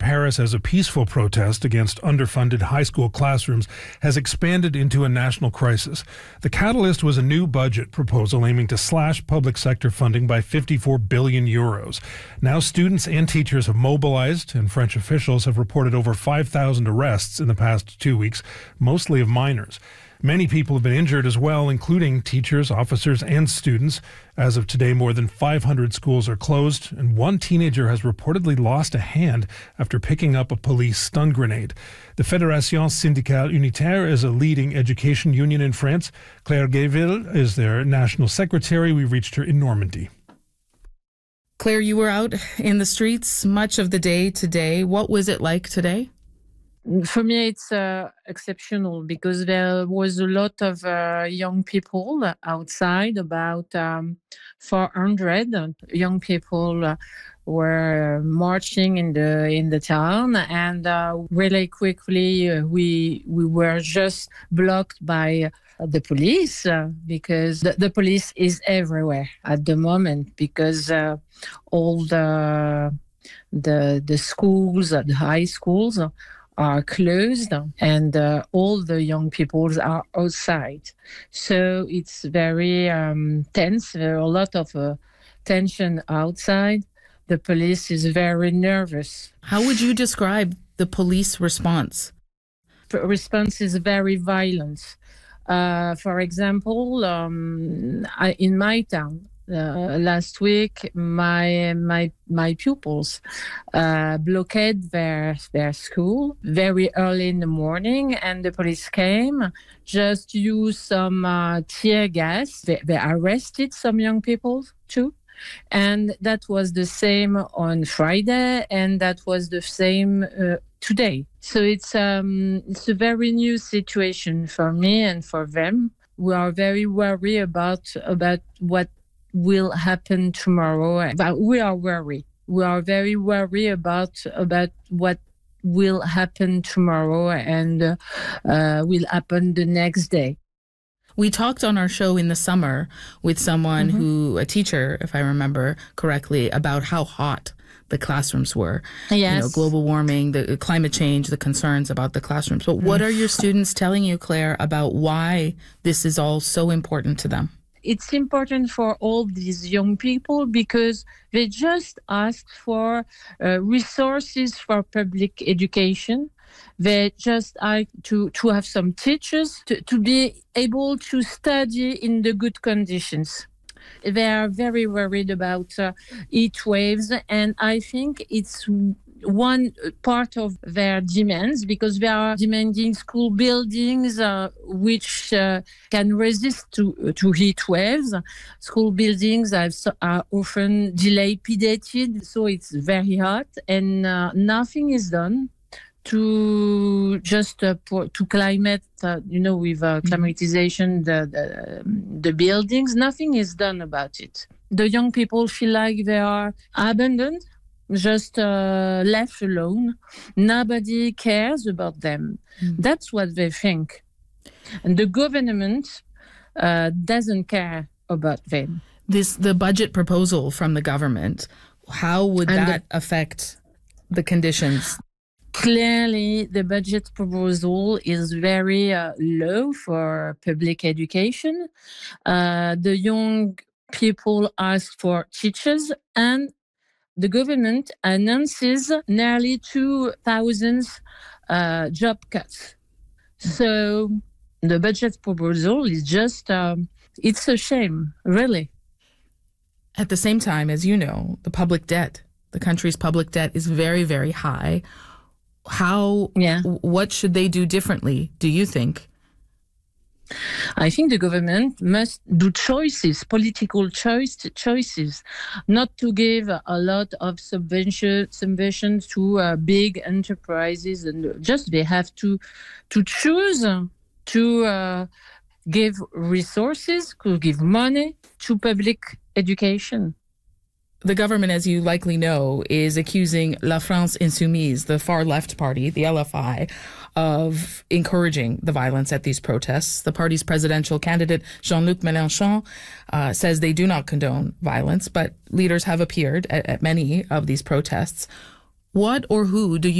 Paris as a peaceful protest against underfunded high school classrooms has expanded into a national crisis. The catalyst was a new budget proposal aiming to slash public sector funding by 54 billion euros. Now students and teachers have mobilized, and French officials have reported over 5,000 arrests in the past 2 weeks, mostly of minors. Many people have been injured as well, including teachers, officers, and students. As of today, more than 500 schools are closed, and one teenager has reportedly lost a hand after picking up a police stun grenade. The Fédération Syndicale Unitaire is a leading education union in France. Claire Gayville is their national secretary. We reached her in Normandy. Claire, you were out in the streets much of the day today. What was it like today? For me, it's exceptional because there was a lot of young people outside. About 400 young people were marching in the town, and really quickly we were just blocked by the police because the police is everywhere at the moment because all the schools, the high schools, are closed, and all the young people are outside. So it's very tense. There are a lot of tension outside. The police is very nervous. How would you describe the police response? The response is very violent. For example, in my town, last week, my pupils blockaded their school very early in the morning, and the police came, just used some tear gas. They arrested some young people too, and that was the same on Friday, and that was the same today. So it's a very new situation for me and for them. We are very worried about what will happen tomorrow, but we are worried. We are very worried about what will happen tomorrow and will happen the next day. We talked on our show in the summer with someone a teacher, if I remember correctly, about how hot the classrooms were. Yes. Global warming, the climate change, the concerns about the classrooms. But what are your students telling you, Claire, about why this is all so important to them? It's important for all these young people because they just ask for resources for public education. They just like to have some teachers to be able to study in the good conditions. They are very worried about heat waves, and I think it's one part of their demands because they are demanding school buildings which can resist to heat waves. School buildings are often dilapidated, so it's very hot, and nothing is done to just to climate, with climatization, the buildings. Nothing is done about it. The young people feel like they are abandoned, just left alone. Nobody cares about them. That's what they think. And the government doesn't care about them. The budget proposal from the government, how would that affect the conditions? Clearly, the budget proposal is very low for public education. The young people ask for teachers, and the government announces nearly 2,000 job cuts. So the budget proposal is just, it's a shame, really. At the same time, as you know, the country's public debt is very, very high. What should they do differently, do you think? I think the government must do choices, political choices, not to give a lot of subventions to big enterprises, and just they have to choose to give resources, to give money to public education. The government, as you likely know, is accusing La France Insoumise, the far-left party, the LFI, of encouraging the violence at these protests. The party's presidential candidate, Jean-Luc Mélenchon, says they do not condone violence, but leaders have appeared at many of these protests. What or who do you